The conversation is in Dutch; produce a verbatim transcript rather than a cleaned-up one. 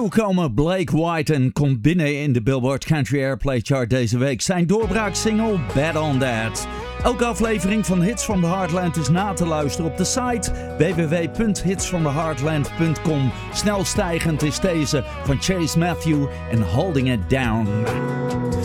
Nieuwkomer Blake White en komt binnen in de Billboard Country Airplay Chart deze week. Zijn doorbraaksingle Bet On That. Elke aflevering van Hits from the Heartland is na te luisteren op de site w w w punt hits from the heartland punt com. Snel stijgend is deze van Chase Matthew en Holding It Down.